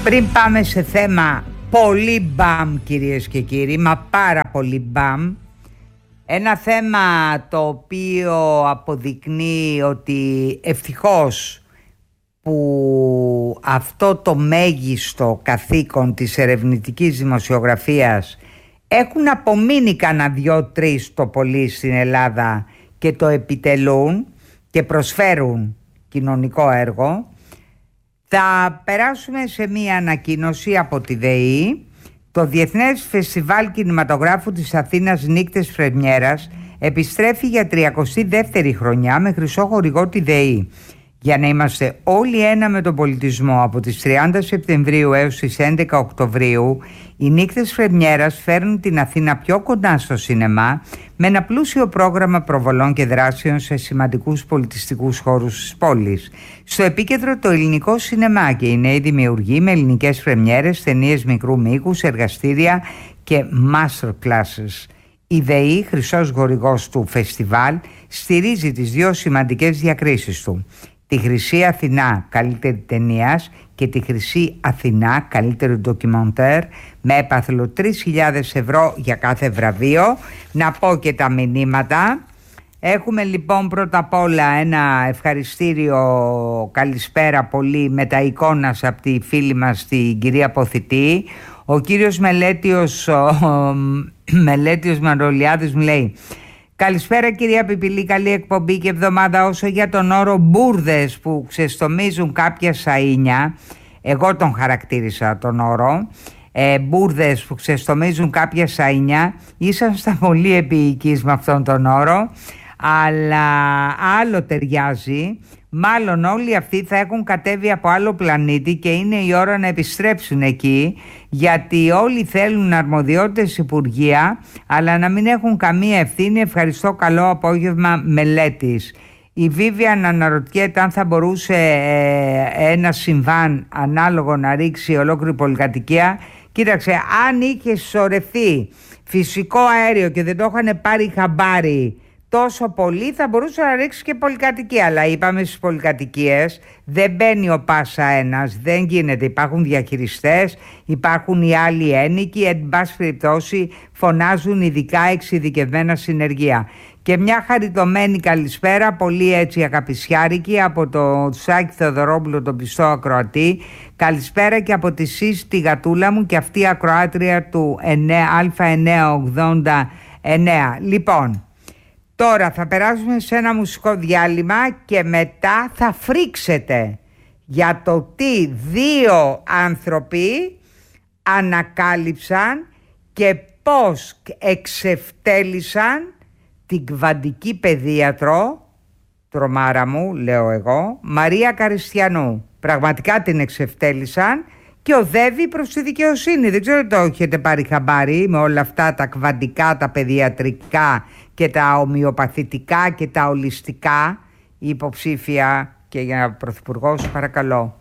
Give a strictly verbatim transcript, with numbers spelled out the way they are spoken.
Πριν πάμε σε θέμα πολύ μπαμ, κυρίες και κύριοι, μα πάρα πολύ μπαμ, ένα θέμα το οποίο αποδεικνύει ότι ευτυχώς που αυτό το μέγιστο καθήκον της ερευνητικής δημοσιογραφίας έχουν απομείνει κανένα δυο-τρεις το πολύ στην Ελλάδα και το επιτελούν και προσφέρουν κοινωνικό έργο. Θα περάσουμε σε μία ανακοίνωση από τη ΔΕΗ. Το Διεθνές Φεστιβάλ Κινηματογράφου της Αθήνας Νύκτες Πρεμιέρας επιστρέφει για τριακοστή δεύτερη χρονιά με χρυσό χορηγό τη ΔΕΗ. Για να είμαστε όλοι ένα με τον πολιτισμό, από τις τριάντα Σεπτεμβρίου έως τις έντεκα Οκτωβρίου, οι Νύκτες Πρεμιέρας φέρνουν την Αθήνα πιο κοντά στο σινεμά με ένα πλούσιο πρόγραμμα προβολών και δράσεων σε σημαντικούς πολιτιστικούς χώρους της πόλης. Στο επίκεντρο το ελληνικό σινεμά και οι νέοι δημιουργοί με ελληνικές πρεμιέρες, ταινίες μικρού μήκους, εργαστήρια και master classes. Η ΔΕΗ, χρυσός χορηγός του φεστιβάλ, στηρίζει τις δύο σημαντικές διακρίσεις του. Τη Χρυσή Αθηνά καλύτερη ταινίας και τη Χρυσή Αθηνά καλύτερο ντοκιμαντέρ με έπαθλο τρεις χιλιάδες ευρώ για κάθε βραβείο. Να πω και τα μηνύματα. Έχουμε λοιπόν πρώτα απ' όλα ένα ευχαριστήριο καλησπέρα πολύ με τα εικόνας από τη φίλη μας την κυρία Ποθητή. Ο κύριος Μελέτιος, ο Μελέτιος Μαρολιάδης μου λέει: καλησπέρα κυρία Πιπιλή, καλή εκπομπή και εβδομάδα. Όσο για τον όρο μπουρδες που ξεστομίζουν κάποια σαΐνια, εγώ τον χαρακτήρισα τον όρο, ε, μπουρδες που ξεστομίζουν κάποια σαΐνια, ήσασταν πολύ επίοικείς με αυτόν τον όρο, αλλά άλλο ταιριάζει. Μάλλον όλοι αυτοί θα έχουν κατέβει από άλλο πλανήτη και είναι η ώρα να επιστρέψουν εκεί, γιατί όλοι θέλουν αρμοδιότητες υπουργεία αλλά να μην έχουν καμία ευθύνη. Ευχαριστώ, καλό απόγευμα Μελέτης. Η Βίβιαν αναρωτιέται αν θα μπορούσε ε, ένα συμβάν ανάλογο να ρίξει ολόκληρη πολυκατοικία. Κοίταξε, αν είχε συσσωρευτεί φυσικό αέριο και δεν το είχαν πάρει χαμπάρι τόσο πολύ, θα μπορούσε να ρίξει και πολυκατοικία. Αλλά είπαμε στις πολυκατοικίες δεν μπαίνει ο πάσα ένας, δεν γίνεται. Υπάρχουν διαχειριστές, υπάρχουν οι άλλοι ένοικοι, εν πάση περιπτώσει φωνάζουν ειδικά εξειδικευμένα συνεργεία. Και μια χαριτωμένη καλησπέρα, πολύ έτσι αγαπησιάρικη, από το Σάκη Θεοδωρόπουλο, τον πιστό ακροατή. Καλησπέρα και από τη ΣΥΣ τη γατούλα μου και αυτή η ακροάτρια του Α εννιακόσια ογδόντα εννέα. Λοιπόν, τώρα θα περάσουμε σε ένα μουσικό διάλειμμα και μετά θα φρίξετε για το τι δύο άνθρωποι ανακάλυψαν και πώς εξευτέλισαν την κβαντική παιδίατρο, τρομάρα μου λέω εγώ, Μαρία Καριστιανού. Πραγματικά την εξευτέλισαν και οδεύει προς τη δικαιοσύνη. Δεν ξέρω το έχετε πάρει χαμπάρι με όλα αυτά τα κβαντικά, τα παιδιατρικά και τα ομοιοπαθητικά και τα ολιστικά. Η υποψήφια και για πρωθυπουργό, παρακαλώ.